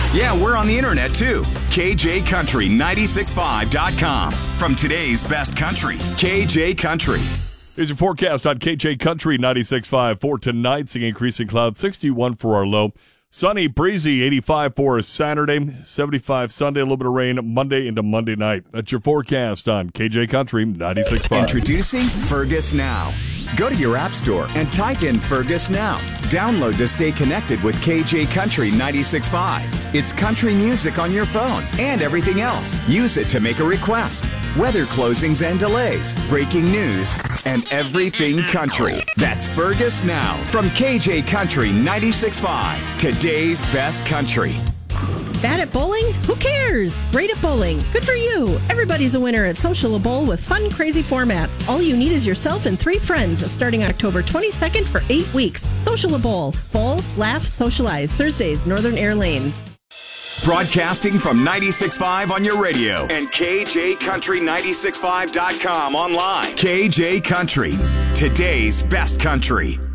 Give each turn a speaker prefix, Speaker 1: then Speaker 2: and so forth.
Speaker 1: Yeah, we're on the internet too. KJCountry965.com. From today's best country, KJ Country.
Speaker 2: Here's your forecast on KJ Country 96.5 for tonight. Seeing increasing clouds, 61 for our low. Sunny, breezy, 85 for Saturday, 75 Sunday, a little bit of rain Monday into Monday night. That's your forecast on KJ Country 96.5.
Speaker 1: Introducing Fergus Now. Go to your app store and type in Fergus Now. Download to stay connected with KJ Country 96.5. It's country music on your phone and everything else. Use it to make a request. Weather closings and delays, breaking news, and everything country. That's Fergus Now from KJ Country 96.5. Today's best country.
Speaker 3: Bad at bowling? Who cares? Great at bowling. Good for you. Everybody's a winner at Social Bowl with fun, crazy formats. All you need is yourself and 3 friends starting October 22nd for 8 weeks. Social Bowl. Bowl, laugh, socialize. Thursdays, Northern Air Lanes.
Speaker 1: Broadcasting from 96.5 on your radio and KJCountry965.com online. KJ Country, today's best country.